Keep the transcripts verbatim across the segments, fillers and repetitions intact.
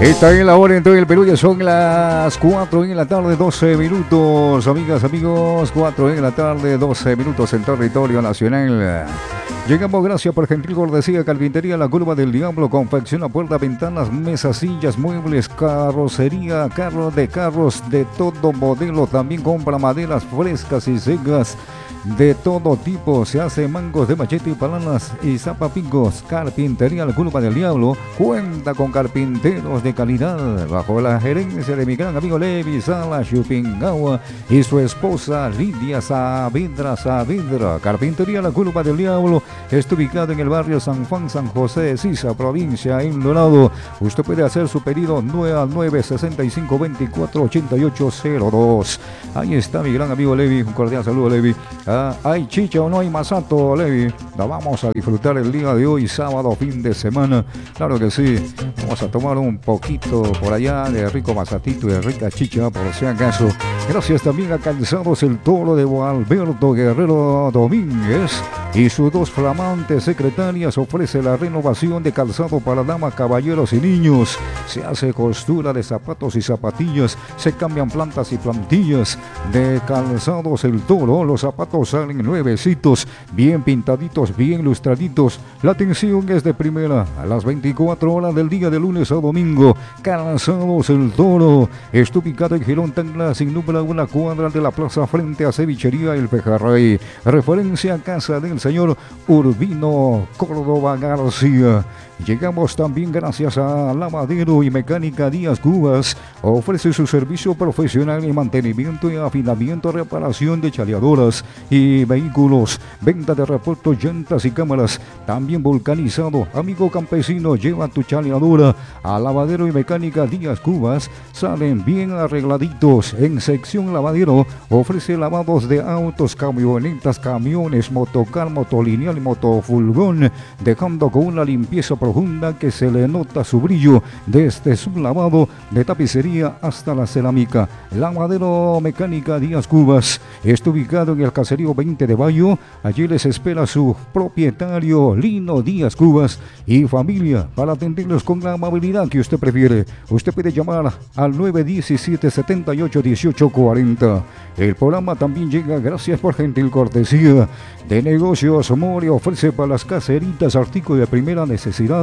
Está en la hora en todo el Perú, ya son las cuatro en la tarde, doce minutos, amigas, amigos, cuatro en la tarde, doce minutos en territorio nacional. Llegamos gracias por gentil cortesía Carpintería La Curva del Diablo, confecciona puertas, ventanas, mesas, sillas, muebles, carrocería, carros de carros de todo modelo, también compra maderas frescas y secas de todo tipo, se hace mangos de machete y palanas y zapapicos. Carpintería La Curva del Diablo cuenta con carpinteros de calidad bajo la gerencia de mi gran amigo Levi Sala Chupingawa y su esposa Lidia Saavedra Saavedra. Carpintería La Curva del Diablo está ubicado en el barrio San Juan, San José de Sisa, provincia en Dorado. Usted puede hacer su pedido nueve al nueve sesenta y cinco veinticuatro ochenta y ocho cero dos. Ahí está mi gran amigo Levi, un cordial saludo, Levi. Ah, ¿hay chicha o no hay masato, Levi? La vamos a disfrutar el día de hoy, sábado, fin de semana. Claro que sí. Vamos a tomar un poquito por allá de rico masatito y de rica chicha, por si acaso. Gracias también a Calzados El Toro de Alberto Guerrero Domínguez y sus dos flamantes secretarias. Ofrece la renovación de calzado para damas, caballeros y niños. Se hace costura de zapatos y zapatillas. Se cambian plantas y plantillas de Calzados El Toro. Los zapatos salen nuevecitos, bien pintaditos, bien lustraditos. La atención es de primera a las veinticuatro horas del día, de lunes a domingo. Calzados El Toro está ubicado en Girón Tacna, sin número una cuadra de la plaza, frente a Cevichería El Pejerrey. Referencia a casa del señor Urbino Córdoba García. Llegamos también gracias a Lavadero y Mecánica Díaz Cubas. Ofrece su servicio profesional en mantenimiento y afinamiento, reparación de chaleadoras y vehículos, venta de repuestos, llantas y cámaras. También vulcanizado. Amigo campesino, lleva tu chaleadora a Lavadero y Mecánica Díaz Cubas. Salen bien arregladitos. En sección Lavadero ofrece lavados de autos, camionetas, camiones, motocar, motolineal y motofurgón, dejando con una limpieza profunda que se le nota su brillo desde su lavado de tapicería hasta la cerámica. Lavadero Mecánica Díaz Cubas está ubicado en el caserío veinte de Mayo. Allí les espera su propietario Lino Díaz Cubas y familia para atenderlos con la amabilidad que usted prefiere. Usted puede llamar al nueve diecisiete setenta y ocho dieciocho cuarenta. El programa también llega gracias por gentil cortesía de Negocios More. Ofrece para las caseritas artículos de primera necesidad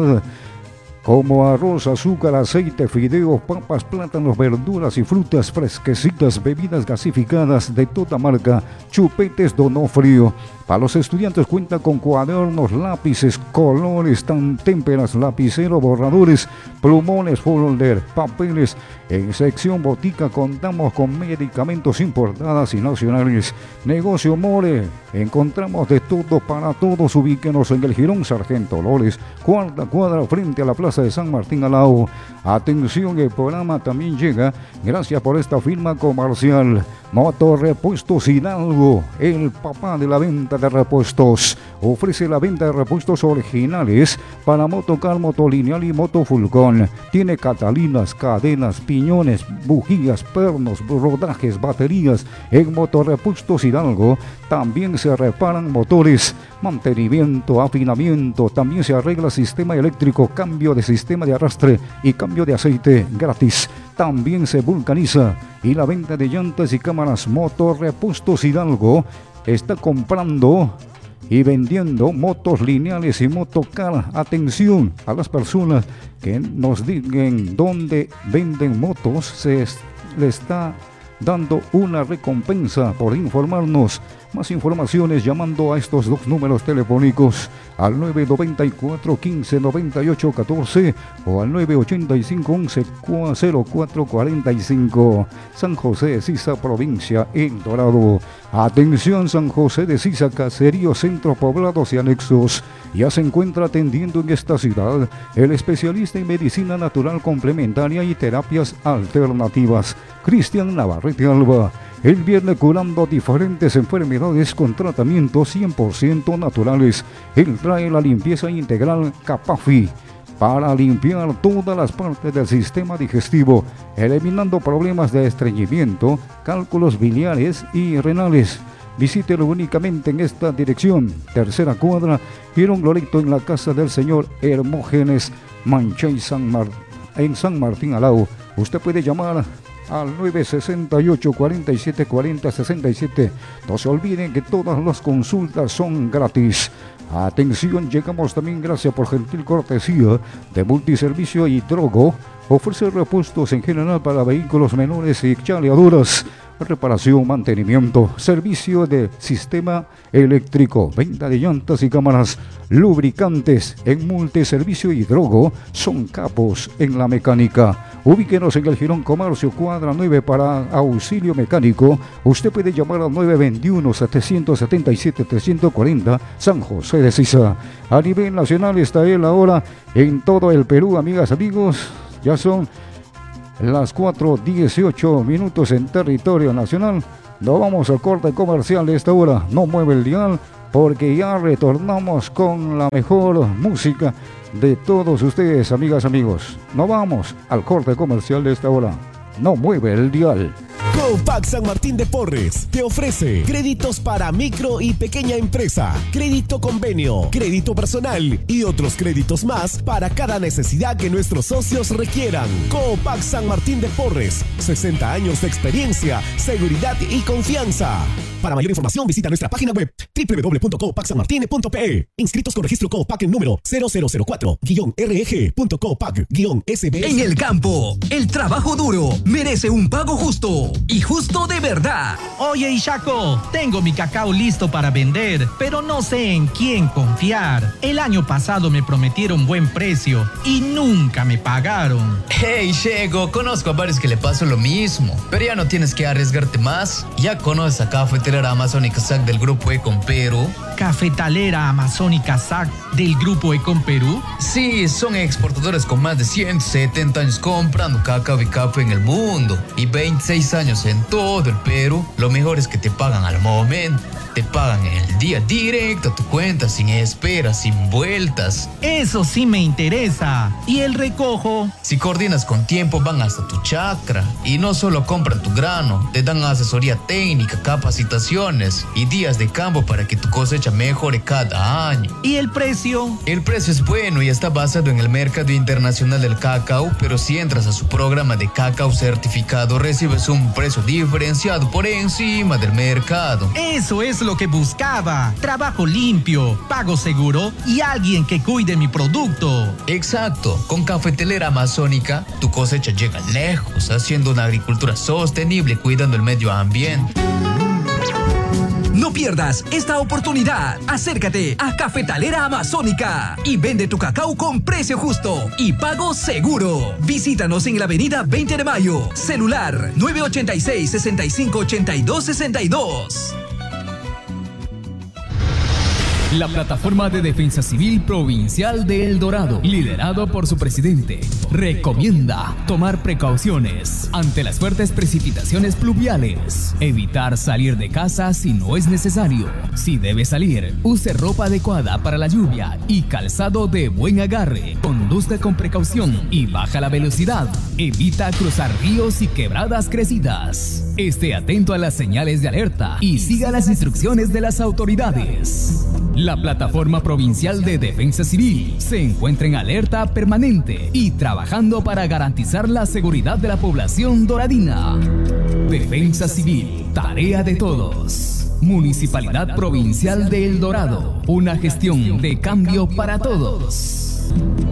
como arroz, azúcar, aceite, fideos, papas, plátanos, verduras y frutas fresquecitas, bebidas gasificadas de toda marca, chupetes Donofrio. Para los estudiantes cuenta con cuadernos, lápices, colores, tan témperas, lapicero, borradores, plumones, folder, papeles. En sección botica contamos con medicamentos importados y nacionales. Negocio More, encontramos de todo para todos. Ubíquenos en el Jirón Sargento Lores, cuarta cuadra frente a la Plaza de San Martín Alao. Atención, el programa también llega gracias por esta firma comercial. Motorrepuestos Hidalgo, el papá de la venta de repuestos. Ofrece la venta de repuestos originales para motocar, motolineal y motofurgón. Tiene catalinas, cadenas, piñones, bujías, pernos, rodajes, baterías. En Motorrepuestos Hidalgo también se reparan motores, mantenimiento, afinamiento. También se arregla sistema eléctrico, cambio de sistema de arrastre y cambio de aceite gratis. También se vulcaniza y la venta de llantas y cámaras. Motorrepuestos Hidalgo está comprando y vendiendo motos lineales y motocar. Atención a las personas que nos digan dónde venden motos, se le está dando una recompensa por informarnos. Más informaciones llamando a estos dos números telefónicos, al nueve noventa y cuatro quince noventa y ocho catorce o al nueve ochenta y cinco once cero cuatro cuarenta y cinco. San José de Sisa, provincia El Dorado. Atención, San José de Sisa, caserío, centro, poblados y anexos. Ya se encuentra atendiendo en esta ciudad el especialista en medicina natural complementaria y terapias alternativas, Cristian Navarrete Alba. Él viene curando diferentes enfermedades con tratamientos cien por ciento naturales. Él trae la limpieza integral Capafi para limpiar todas las partes del sistema digestivo, eliminando problemas de estreñimiento, cálculos biliares y renales. Visítelo únicamente en esta dirección, tercera cuadra, Girón Loreto, en la casa del señor Hermógenes Manchay San Martín. en San Martín Alao. Usted puede llamar al nueve sesenta y ocho, cuarenta y siete, cuarenta, sesenta y siete. No se olviden que todas las consultas son gratis. Atención, llegamos también gracias por gentil cortesía de Multiservicio Hidrogo. Ofrece repuestos en general para vehículos menores y chaleaduras, reparación, mantenimiento, servicio de sistema eléctrico, venta de llantas y cámaras, lubricantes. En Multiservicio Hidrogo son capos en la mecánica. Ubíquenos en el Girón Comercio, cuadra nueve, para auxilio mecánico. Usted puede llamar al nueve veintiuno, setecientos setenta y siete, trescientos cuarenta, San José de Sisa. A nivel nacional está él ahora en todo el Perú, amigas, amigos. Ya son las cuatro dieciocho minutos en territorio nacional. Nos vamos al corte comercial de esta hora. No mueve el dial, porque ya retornamos con la mejor música de todos ustedes, amigas, amigos. Nos vamos al corte comercial de esta hora. No mueve el dial. Copac San Martín de Porres te ofrece créditos para micro y pequeña empresa, crédito convenio, crédito personal y otros créditos más para cada necesidad que nuestros socios requieran. Copac San Martín de Porres, sesenta años de experiencia, seguridad y confianza. Para mayor información visita nuestra página web doble u doble u doble u punto copac san martin punto p e. Inscritos con registro Copac en número cero cero cero cuatro guion r e g punto copac guion s b s. En el campo, el trabajo duro merece un pago justo y justo de verdad. Oye, Ishaco, tengo mi cacao listo para vender, pero no sé en quién confiar. El año pasado me prometieron buen precio y nunca me pagaron. Hey, Shego, conozco a varios que le pasó lo mismo, pero ya no tienes que arriesgarte más. Ya conoces a Cafetalera Amazónica S A C del Grupo Econ Perú. ¿Cafetalera Amazónica S A C del Grupo Econ Perú? Sí, son exportadores con más de ciento setenta años comprando cacao y café en el mundo y veintiséis años en todo el Perú. Lo mejor es que te pagan al momento. Te pagan en el día directo a tu cuenta, sin espera, sin vueltas. Eso sí me interesa. ¿Y el recojo? Si coordinas con tiempo, van hasta tu chacra. Y no solo compran tu grano, te dan asesoría técnica, capacitaciones y días de campo para que tu cosecha mejore cada año. ¿Y el precio? El precio es bueno y está basado en el mercado internacional del cacao, pero si entras a su programa de cacao certificado, recibes un precio diferenciado por encima del mercado. Eso es lo que buscaba. Trabajo limpio, pago seguro y alguien que cuide mi producto. Exacto. Con Cafetalera Amazónica, tu cosecha llega lejos, haciendo una agricultura sostenible, cuidando el medio ambiente. No pierdas esta oportunidad. Acércate a Cafetalera Amazónica y vende tu cacao con precio justo y pago seguro. Visítanos en la avenida veinte de mayo. Celular nueve ochenta y seis, sesenta y cinco, ochenta y dos, sesenta y dos. La Plataforma de Defensa Civil Provincial de El Dorado, liderado por su presidente, recomienda tomar precauciones ante las fuertes precipitaciones pluviales, evitar salir de casa si no es necesario. Si debe salir, use ropa adecuada para la lluvia y calzado de buen agarre. Conduzca con precaución y baja la velocidad. Evita cruzar ríos y quebradas crecidas. Esté atento a las señales de alerta y siga las instrucciones de las autoridades. La Plataforma Provincial de Defensa Civil se encuentra en alerta permanente y trabajando para garantizar la seguridad de la población doradina. Defensa Civil, tarea de todos. Municipalidad Provincial de El Dorado, una gestión de cambio para todos.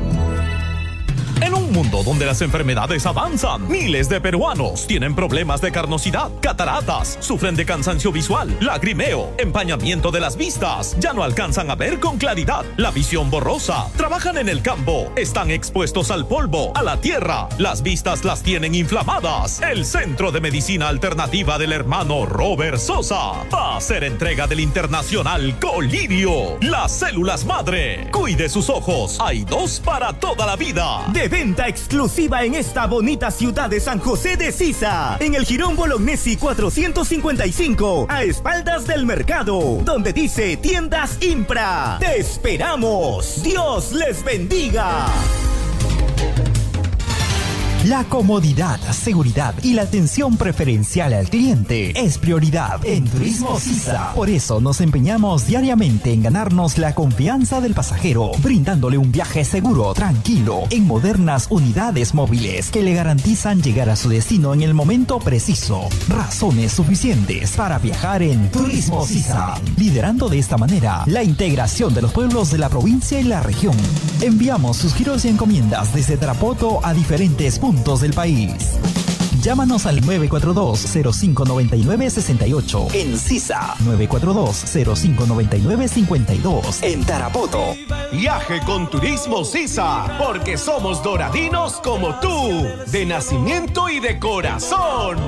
En un mundo donde las enfermedades avanzan, miles de peruanos tienen problemas de carnosidad, cataratas, sufren de cansancio visual, lagrimeo, empañamiento de las vistas, ya no alcanzan a ver con claridad, la visión borrosa, trabajan en el campo, están expuestos al polvo, a la tierra, las vistas las tienen inflamadas. El Centro de Medicina Alternativa del hermano Robert Sosa va a hacer entrega del internacional Colirio, las células madre. Cuide sus ojos, hay dos para toda la vida. De venta exclusiva en esta bonita ciudad de San José de Sisa, en el Jirón Bolognesi cuatrocientos cincuenta y cinco, a espaldas del mercado, donde dice Tiendas Impra. ¡Te esperamos! ¡Dios les bendiga! La comodidad, seguridad y la atención preferencial al cliente es prioridad en Turismo Sisa. Por eso nos empeñamos diariamente en ganarnos la confianza del pasajero, brindándole un viaje seguro, tranquilo, en modernas unidades móviles que le garantizan llegar a su destino en el momento preciso. Razones suficientes para viajar en Turismo Sisa, liderando de esta manera la integración de los pueblos de la provincia y la región. Enviamos sus giros y encomiendas desde Tarapoto a diferentes puntos del país. Llámanos al nueve cuatro dos, cero cinco nueve nueve seis ocho en Sisa, nueve cuatro dos, cero cinco nueve nueve cinco dos en Tarapoto. Viaje con Turismo Sisa, porque somos doradinos como tú, de nacimiento y de corazón.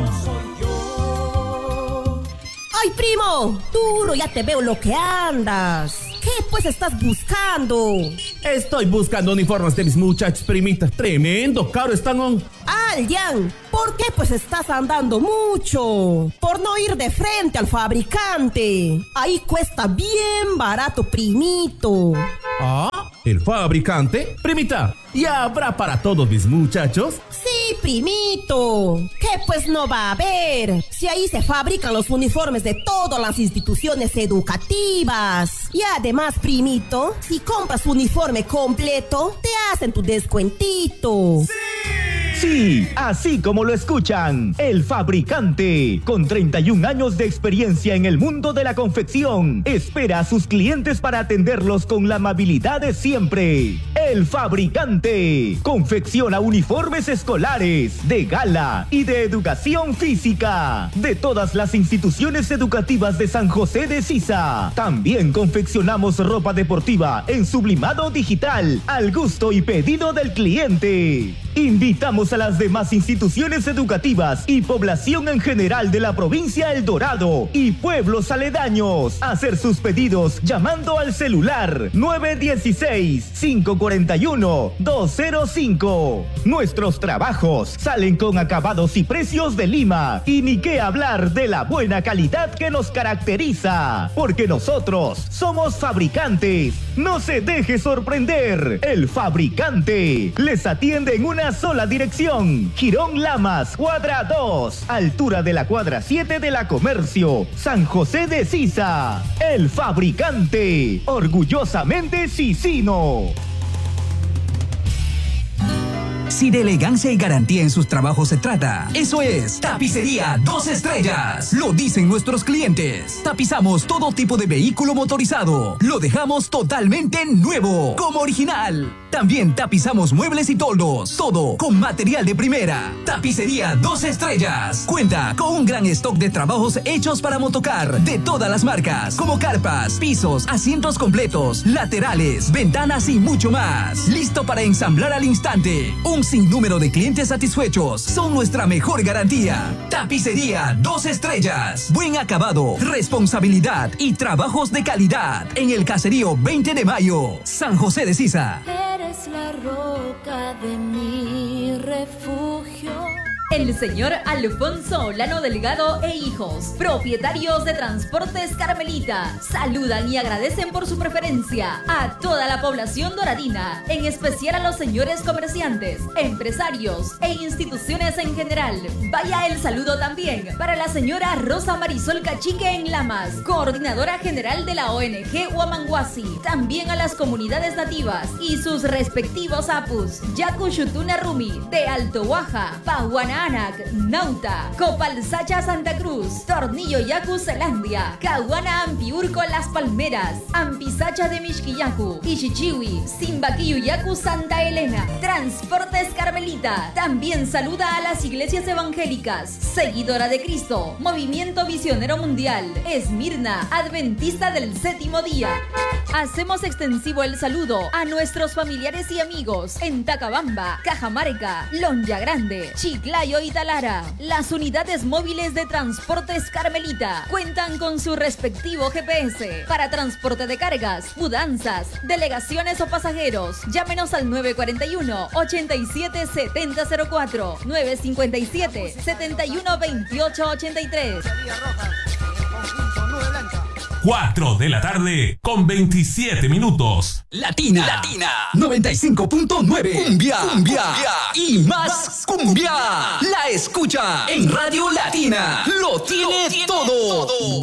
¡Ay, primo! Duro, ya te veo lo que andas. ¿Qué pues estás buscando? Estoy buscando uniformes de mis muchachos, primita. Tremendo caro están. On. Aldian, ¿por qué pues estás andando mucho? Por no ir de frente al fabricante. Ahí cuesta bien barato, primito. ¿Ah? ¿El fabricante? Primita, ¿ya habrá para todos mis muchachos? Sí, primito. ¿Qué pues no va a haber? Si ahí se fabrican los uniformes de todas las instituciones educativas. Y además, primito, si compras uniforme completo, te hacen tu descuentito. ¡Sí! Sí, así como lo escuchan, El Fabricante, con treinta y un años de experiencia en el mundo de la confección, espera a sus clientes para atenderlos con la amabilidad de siempre. El Fabricante confecciona uniformes escolares, de gala y de educación física, de todas las instituciones educativas de San José de Sisa. También confeccionamos ropa deportiva en sublimado digital, al gusto y pedido del cliente. Invitamos a las demás instituciones educativas y población en general de la provincia El Dorado y pueblos aledaños a hacer sus pedidos llamando al celular nueve uno seis, cinco cuatro uno, dos cero cinco. Nuestros trabajos salen con acabados y precios de Lima, y ni qué hablar de la buena calidad que nos caracteriza, porque nosotros somos fabricantes. No se deje sorprender. El Fabricante les atiende en una sola dirección. Girón Lamas, cuadra dos, altura de la cuadra siete de la Comercio, San José de Sisa. El Fabricante, orgullosamente sisino. Si de elegancia y garantía en sus trabajos se trata, eso es Tapicería Dos Estrellas. Lo dicen nuestros clientes. Tapizamos todo tipo de vehículo motorizado. Lo dejamos totalmente nuevo, como original. También tapizamos muebles y toldos. Todo con material de primera. Tapicería Dos Estrellas cuenta con un gran stock de trabajos hechos para motocar de todas las marcas, como carpas, pisos, asientos completos, laterales, ventanas y mucho más. Listo para ensamblar al instante. Un sinnúmero de clientes satisfechos son nuestra mejor garantía. Tapicería Dos Estrellas. Buen acabado, responsabilidad y trabajos de calidad. En el Caserío veinte de mayo, San José de Sisa. Eres la roca de mi refugio. El señor Alfonso Olano Delgado e hijos, propietarios de Transportes Carmelita, saludan y agradecen por su preferencia a toda la población doradina, en especial a los señores comerciantes, empresarios e instituciones en general. Vaya el saludo también para la señora Rosa Marisol Cachique en Lamas, coordinadora general de la O N G Huamanguasi, también a las comunidades nativas y sus respectivos apus, Yacuchutuna Rumi, de Alto Huaja, Pahuana Anac, Nauta, Copalsacha Santa Cruz, Tornillo Yacu Zelandia, Caguana Ampiurco Las Palmeras, Ampisacha de Mixquillacu, Ichichiwi, Simbaquillo Yacu Santa Elena. Transportes Carmelita también saluda a las iglesias evangélicas, Seguidora de Cristo, Movimiento Misionero Mundial, Esmirna, Adventista del Séptimo Día. Hacemos extensivo el saludo a nuestros familiares y amigos en Tacabamba, Cajamarca, Lonja Grande, Chiclayo y Talara. Las unidades móviles de Transportes Carmelita cuentan con su respectivo G P S para transporte de cargas, mudanzas, delegaciones o pasajeros. Llámenos al nueve cuatro uno, ocho siete siete cero cero cuatro, nueve cinco siete, siete uno dos ocho ocho tres. cuatro de la tarde con veintisiete minutos. Latina, Latina, noventa y cinco punto nueve. Cumbia, cumbia, cumbia y más cumbia. La escucha en Radio Latina. Lo tiene, Lo tiene todo. todo.